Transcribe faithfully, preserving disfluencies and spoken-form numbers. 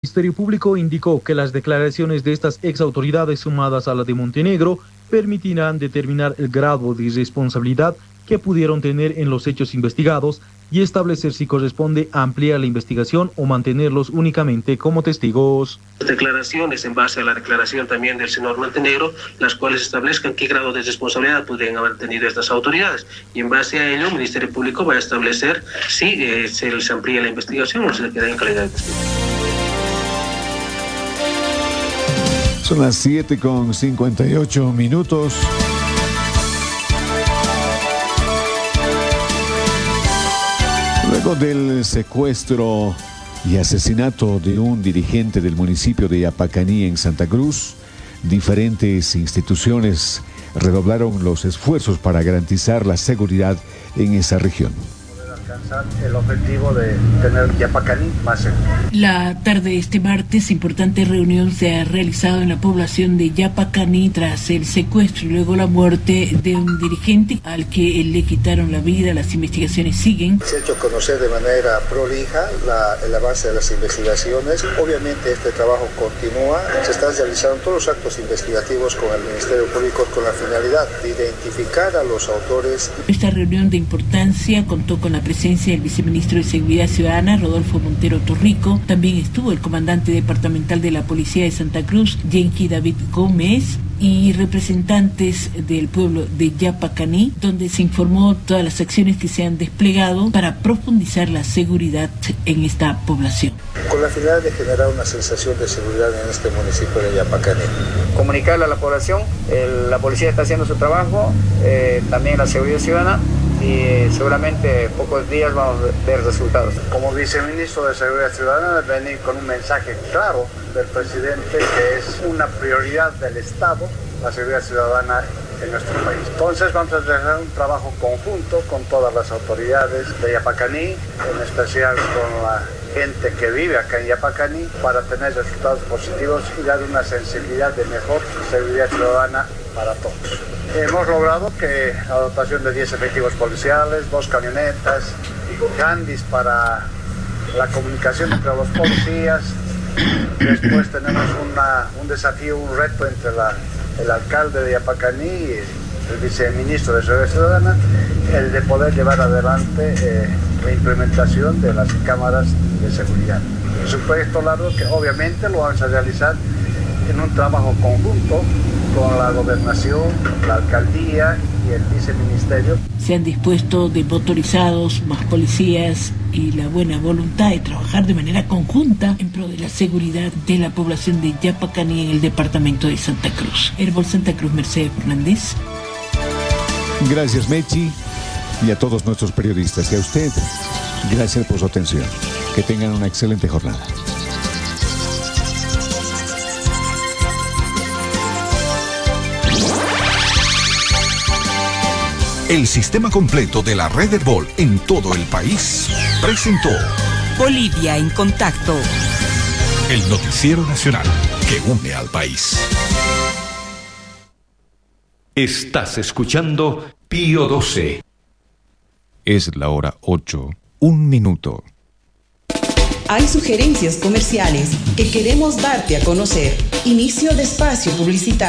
Ministerio Público indicó que las declaraciones de estas exautoridades sumadas a la de Montenegro permitirán determinar el grado de responsabilidad que pudieron tener en los hechos investigados y establecer si corresponde ampliar la investigación o mantenerlos únicamente como testigos. Declaraciones en base a la declaración también del señor Montenegro, las cuales establezcan qué grado de responsabilidad podrían haber tenido estas autoridades. Y en base a ello, el Ministerio Público va a establecer si eh, se les amplía la investigación o se le queda en calidad de testigo. Son las siete con cincuenta y ocho minutos. Luego del secuestro y asesinato de un dirigente del municipio de Yapacaní en Santa Cruz, diferentes instituciones redoblaron los esfuerzos para garantizar la seguridad en esa región. El objetivo de tener Yapacaní más seguro. La tarde de este martes, importante reunión se ha realizado en la población de Yapacaní tras el secuestro y luego la muerte de un dirigente al que le quitaron la vida. Las investigaciones siguen. Se ha hecho conocer de manera prolija la, el avance de las investigaciones. Obviamente este trabajo continúa. Se están realizando todos los actos investigativos con el Ministerio Público con la finalidad de identificar a los autores. Esta reunión de importancia contó con la presencia del viceministro de Seguridad Ciudadana, Rodolfo Montero Torrico. También estuvo el comandante departamental de la Policía de Santa Cruz, Yenki David Gómez, y representantes del pueblo de Yapacaní, donde se informó todas las acciones que se han desplegado para profundizar la seguridad en esta población. Con la finalidad de generar una sensación de seguridad en este municipio de Yapacaní. Comunicarle a la población, el, la policía está haciendo su trabajo, eh, también la seguridad ciudadana, y seguramente en pocos días vamos a ver resultados. Como viceministro de Seguridad Ciudadana, venir con un mensaje claro del presidente que es una prioridad del Estado, la seguridad ciudadana en nuestro país. Entonces vamos a realizar un trabajo conjunto con todas las autoridades de Yapacaní, en especial con la gente que vive acá en Yapacaní, para tener resultados positivos y dar una sensibilidad de mejor seguridad ciudadana para todos. Hemos logrado que la dotación de diez efectivos policiales, dos camionetas, gandis para la comunicación entre los policías. Después tenemos una, un desafío, un reto entre la, el alcalde de Yapacaní y el viceministro de Seguridad Ciudadana, el de poder llevar adelante eh, la implementación de las cámaras de seguridad. Es un proyecto largo que obviamente lo vamos a realizar en un trabajo conjunto con la gobernación, la alcaldía y el viceministerio. Se han dispuesto de motorizados, más policías y la buena voluntad de trabajar de manera conjunta en pro de la seguridad de la población de Yapacaní en el departamento de Santa Cruz. Herbol Santa Cruz, Mercedes Fernández. Gracias, Mechi, y a todos nuestros periodistas. Y a usted, gracias por su atención. Que tengan una excelente jornada. El sistema completo de la red Herbol en todo el país presentó Bolivia en Contacto, el noticiero nacional que une al país. Estás escuchando Pío doce. Es la hora ocho, un minuto. Hay sugerencias comerciales que queremos darte a conocer. Inicio de espacio publicitario.